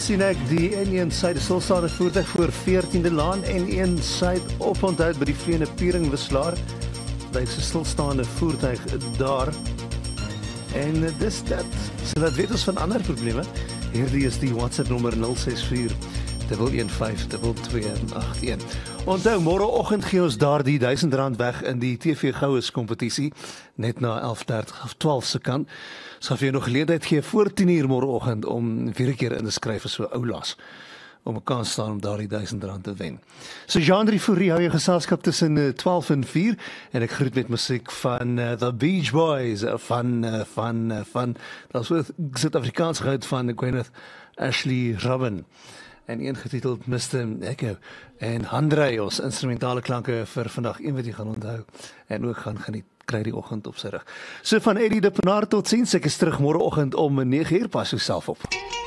sien ek die N1 syde stilstaande voertuig voor 14de Laan en N1 syde oponthoud by die Vreene Pieringwisselaar. Daar is 'n stilstaande voertuig daar. En dis dit. So dat weet ons van ander probleme. Hierdie is die WhatsApp nommer 064 1152281. Onthou, môreoggend gee ons daardie R1000 weg in die TV Goues kompetisie net na 11:30 of 12 se kant. Sal vir jou nog geleentheid gee voor 10:00 môreoggend om weer 'n keer in te skryf vir so oulas om 'n kans staan om daardie R1000 te wen. So Jean-Drie Fourie hou jou geselskap tussen 12 en 4 en ek groet met musiek van The Beach Boys van dat so Suid-Afrikaans gehoud van Gwyneth Ashley Robin en een getiteld Mr. Echo en Handrey, ons instrumentale klanke vir vandag, een wat jy gaan onthou en ook gaan geniet, kry die oggend op sy rug. So van Eddie de Pinaar tot sien, ek is terug môreoggend om 9:00, pas jouself op.